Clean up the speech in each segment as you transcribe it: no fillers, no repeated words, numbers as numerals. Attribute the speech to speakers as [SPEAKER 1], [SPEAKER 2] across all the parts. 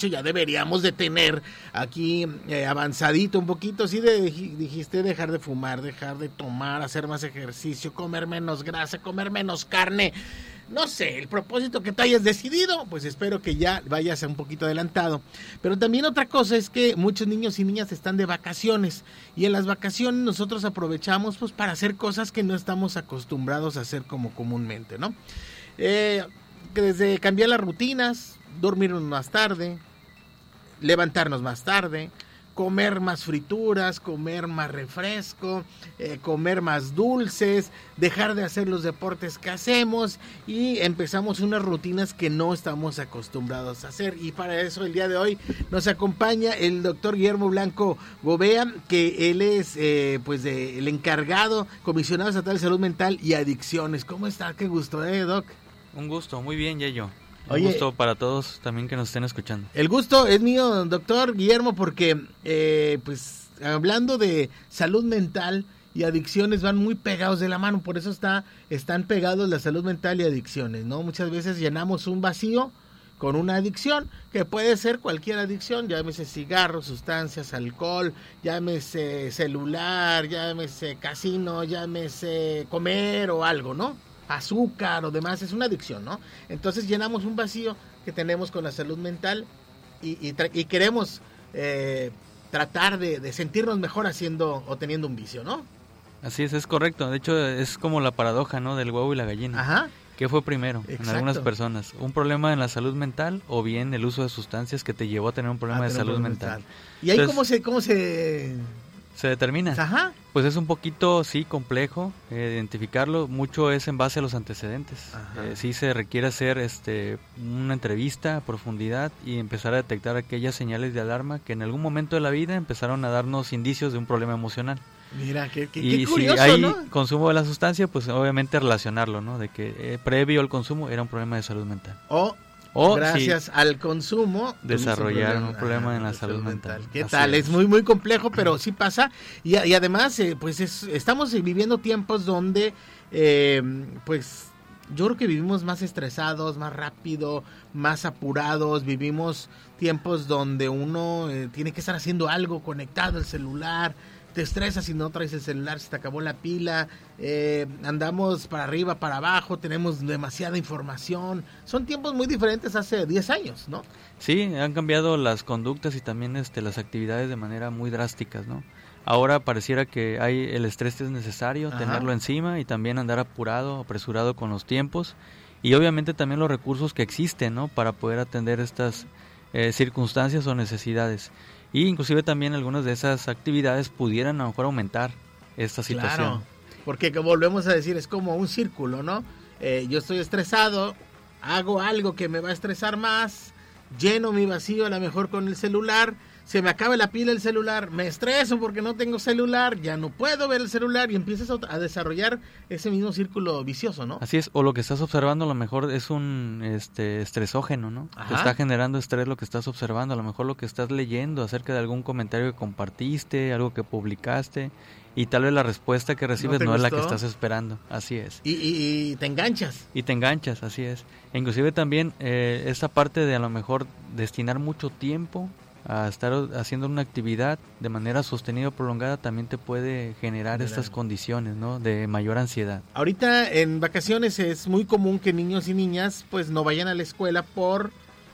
[SPEAKER 1] hecho ya deberíamos de tener aquí avanzadito un poquito, sí, dijiste dejar de fumar, dejar de tomar, hacer más ejercicio, comer menos grasa, comer menos carne. No sé, el propósito que te hayas decidido, pues espero que ya vayas un poquito adelantado. Pero también otra cosa es que muchos niños y niñas están de vacaciones. Y en las vacaciones nosotros aprovechamos pues para hacer cosas que no estamos acostumbrados a hacer como comúnmente, ¿no? Desde cambiar las rutinas, dormirnos más tarde, levantarnos más tarde, comer más frituras, comer más refresco, comer más dulces, dejar de hacer los deportes que hacemos y empezamos unas rutinas que no estamos acostumbrados a hacer. Y para eso el día de hoy nos acompaña el doctor Guillermo Blanco Gobea, que él es el encargado, comisionado estatal de salud mental y adicciones. ¿Cómo está? Qué gusto, Doc.
[SPEAKER 2] Un gusto, muy bien, Yayo.
[SPEAKER 1] Oye,
[SPEAKER 2] un gusto para todos también que nos estén escuchando.
[SPEAKER 1] El gusto es mío, doctor Guillermo, porque pues hablando de salud mental y adicciones van muy pegados de la mano, por eso están pegados la salud mental y adicciones, ¿no? Muchas veces llenamos un vacío con una adicción, que puede ser cualquier adicción, llámese cigarro, sustancias, alcohol, llámese celular, llámese casino, llámese comer o algo, ¿no? Azúcar o demás, es una adicción, ¿no? Entonces llenamos un vacío que tenemos con la salud mental y queremos tratar de sentirnos mejor haciendo o teniendo un vicio, ¿no?
[SPEAKER 2] Así es correcto. De hecho, es como la paradoja, ¿no? Del huevo y la gallina.
[SPEAKER 1] Ajá.
[SPEAKER 2] ¿Qué fue primero?
[SPEAKER 1] Exacto.
[SPEAKER 2] En algunas personas? ¿Un problema en la salud mental o bien el uso de sustancias que te llevó a tener un problema de salud mental?
[SPEAKER 1] ¿Y ahí
[SPEAKER 2] entonces,
[SPEAKER 1] cómo se
[SPEAKER 2] determina?
[SPEAKER 1] Ajá.
[SPEAKER 2] Pues es un poquito, sí, complejo identificarlo. Mucho es en base a los antecedentes. Sí se requiere hacer una entrevista a profundidad y empezar a detectar aquellas señales de alarma que en algún momento de la vida empezaron a darnos indicios de un problema emocional.
[SPEAKER 1] Mira, qué curioso,
[SPEAKER 2] si hay
[SPEAKER 1] ¿no?
[SPEAKER 2] consumo de la sustancia, pues obviamente relacionarlo, ¿no? De que previo al consumo era un problema de salud mental.
[SPEAKER 1] O gracias al consumo
[SPEAKER 2] desarrollar un problema en la salud mental.
[SPEAKER 1] ¿Qué tal? Es muy muy complejo, pero sí pasa. Y además, estamos viviendo tiempos donde, pues, yo creo que vivimos más estresados, más rápido, más apurados. Vivimos tiempos donde uno tiene que estar haciendo algo conectado al celular. Te estresas si no traes el celular, se te acabó la pila, andamos para arriba, para abajo, tenemos demasiada información. Son tiempos muy diferentes hace 10 años, ¿no?
[SPEAKER 2] Sí, han cambiado las conductas y también las actividades de manera muy drásticas, ¿no? Ahora pareciera que el estrés es necesario, tenerlo encima y también andar apresurado con los tiempos y obviamente también los recursos que existen, ¿no? Para poder atender estas circunstancias o necesidades. Y inclusive también algunas de esas actividades pudieran a lo mejor aumentar esta situación.
[SPEAKER 1] Claro, porque volvemos a decir, es como un círculo, ¿no? Yo estoy estresado, hago algo que me va a estresar más, lleno mi vacío a lo mejor con el celular, se me acaba la pila del celular, me estreso porque no tengo celular, ya no puedo ver el celular y empiezas a desarrollar ese mismo círculo vicioso, ¿no?
[SPEAKER 2] Así es, o lo que estás observando a lo mejor es un estresógeno, ¿no? Te está generando estrés lo que estás observando, a lo mejor lo que estás leyendo acerca de algún comentario que compartiste, algo que publicaste y tal vez la respuesta que recibes no es la que estás esperando, así es.
[SPEAKER 1] Y te enganchas.
[SPEAKER 2] Y te enganchas, así es. E inclusive también esa parte de a lo mejor destinar mucho tiempo a estar haciendo una actividad de manera sostenida o prolongada también te puede generar estas condiciones, ¿no? De mayor ansiedad.
[SPEAKER 1] Ahorita en vacaciones es muy común que niños y niñas pues no vayan a la escuela por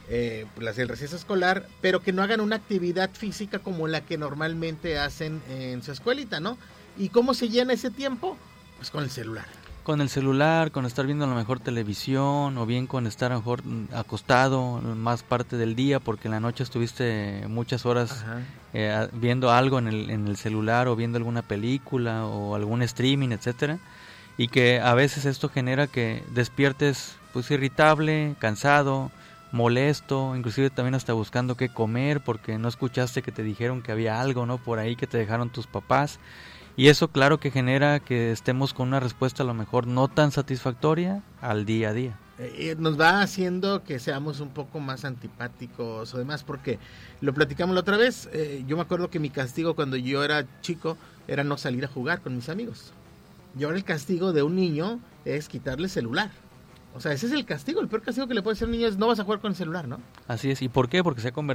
[SPEAKER 1] el receso escolar, pero que no hagan una actividad física como la que normalmente hacen en su escuelita, ¿no? ¿Y cómo se llena ese tiempo? Pues con el celular.
[SPEAKER 2] Con el celular, con estar viendo a lo mejor televisión o bien con estar a lo mejor acostado más parte del día porque en la noche estuviste muchas horas viendo algo en el celular o viendo alguna película o algún streaming, etcétera, y que a veces esto genera que despiertes pues irritable, cansado, molesto, inclusive también hasta buscando qué comer porque no escuchaste que te dijeron que había algo, ¿no? Por ahí que te dejaron tus papás. Y eso claro que genera que estemos con una respuesta a lo mejor no tan satisfactoria al día a día.
[SPEAKER 1] Nos va haciendo que seamos un poco más antipáticos o demás, porque lo platicamos la otra vez. Yo me acuerdo que mi castigo cuando yo era chico era no salir a jugar con mis amigos. Y ahora el castigo de un niño es quitarle el celular. O sea, ese es el castigo, el peor castigo que le puede hacer a un niño es no vas a jugar con el celular, ¿no?
[SPEAKER 2] Así es. ¿Y por qué? Porque se ha convertido